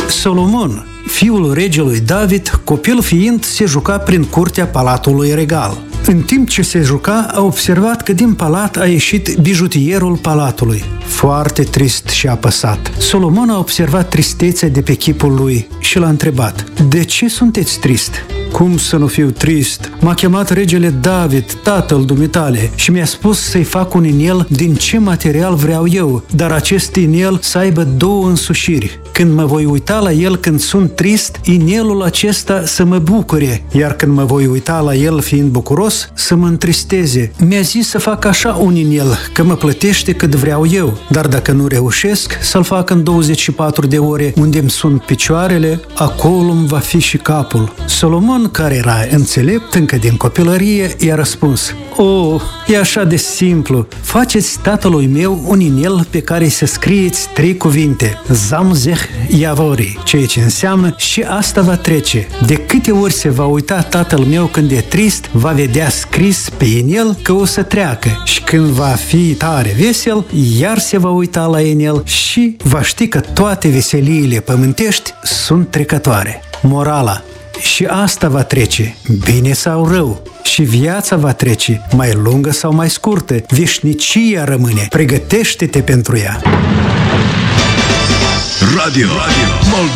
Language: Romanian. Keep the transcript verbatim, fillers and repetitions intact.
Solomon, fiul regelui David, copil fiind, se juca prin curtea palatului regal. În timp ce se juca, a observat că din palat a ieșit bijutierul palatului. Foarte trist și apăsat. Solomon a observat tristețea de pe chipul lui și l-a întrebat: "De ce sunteți trist?" "Cum să nu fiu trist? M-a chemat regele David, tatăl dumitale, și mi-a spus să-i fac un inel din ce material vreau eu, dar acest inel să aibă două însușiri. Când mă voi uita la el când sunt trist, inelul acesta să mă bucure, iar când mă voi uita la el fiind bucuros, să mă întristeze. Mi-a zis să fac așa un inel, că mă plătește cât vreau eu, dar dacă nu reușesc să-l fac în douăzeci și patru de ore, unde îmi sunt picioarele, acolo îmi va fi și capul." Solomon, care era înțelept încă din copilărie, i-a răspuns: "O, e așa de simplu. Faceți tatălui meu un inel pe care să scrieți trei cuvinte: Zamzeh Yavori, ceea ce înseamnă și asta va trece. De câte ori se va uita tatăl meu când e trist, va vedea scris pe inel că o să treacă, și când va fi tare vesel, iar se va uita la inel și va ști că toate veseliile pământești sunt trecătoare." Morala: și asta va trece, bine sau rău. Și viața va trece, mai lungă sau mai scurtă. Veșnicia rămâne. Pregătește-te pentru ea. Radio, Radio.